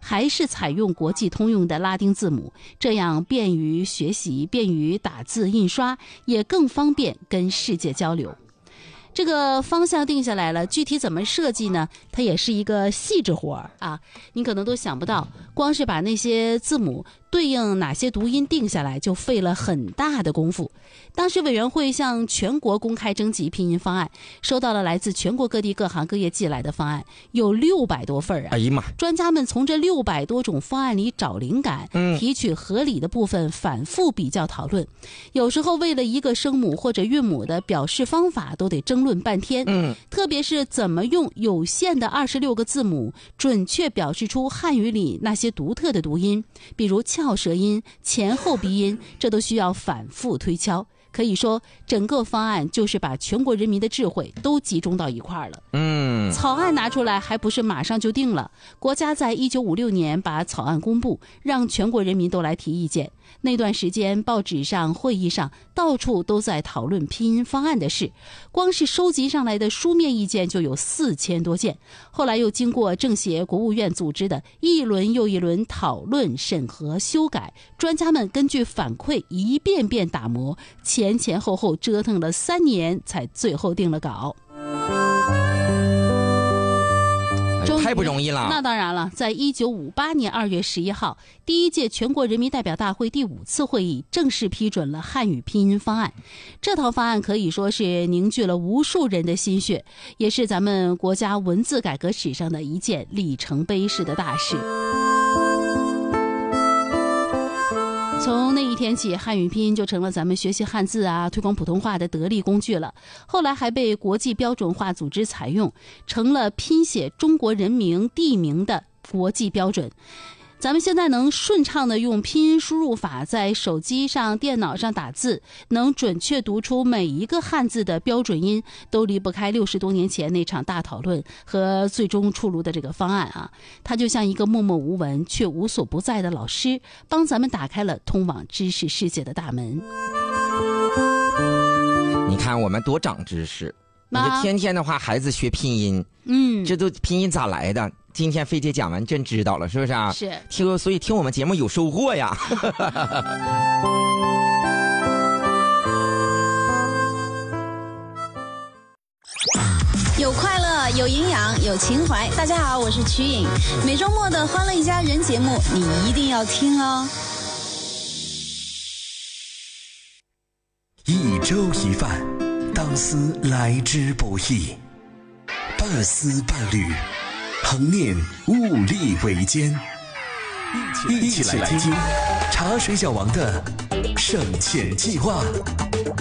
还是采用国际通用的拉丁字母，这样便于学习，便于打字印刷，也更方便跟世界交流。这个方向定下来了，具体怎么设计呢？它也是一个细致活啊，你可能都想不到，光是把那些字母对应哪些读音定下来，就费了很大的功夫。当时委员会向全国公开征集拼音方案，收到了来自全国各地各行各业寄来的方案，有600多份啊！ 哎呀妈！ 专家们从这600多种方案里找灵感，提取合理的部分，反复比较讨论。有时候为了一个声母或者韵母的表示方法，都得争论半天。特别是怎么用有限的26个字母，准确表示出汉语里那些独特的读音，比如翘舌音、前后鼻音，这都需要反复推敲。可以说，整个方案就是把全国人民的智慧都集中到一块儿了。草案拿出来还不是马上就定了，国家在1956年把草案公布，让全国人民都来提意见。那段时间，报纸上、会议上，到处都在讨论拼音方案的事，光是收集上来的书面意见就有4000多件。后来又经过政协、国务院组织的一轮又一轮讨论、审核、修改，专家们根据反馈一遍遍打磨，前后后折腾了3年，才最后定了稿。 太不容易了。 那当然了，在1958年2月11号，第一届全国人民代表大会第5次会议正式批准了汉语拼音方案。这套方案可以说是凝聚了无数人的心血，也是咱们国家文字改革史上的一件里程碑式的大事。从那一天起，汉语拼音就成了咱们学习汉字啊、推广普通话的得力工具了。后来还被国际标准化组织采用，成了拼写中国人名、地名的国际标准。咱们现在能顺畅的用拼音输入法在手机上、电脑上打字，能准确读出每一个汉字的标准音，都离不开60多年前那场大讨论和最终出炉的这个方案啊。它就像一个默默无闻却无所不在的老师，帮咱们打开了通往知识世界的大门。 你看我们多长知识，你这天天的话，孩子学拼音，这都拼音咋来的？今天菲姐讲完真知道了，是不是啊？ 是。 所以听我们节目有收获呀。 有快乐，有营养，有情怀。大家好，我是瞿颖。每周末的欢乐一家人节目，你一定要听哦。 一粥一饭，当思来之不易，半丝半缕，恒念物力维艰。一起来听茶水小王的省钱计划。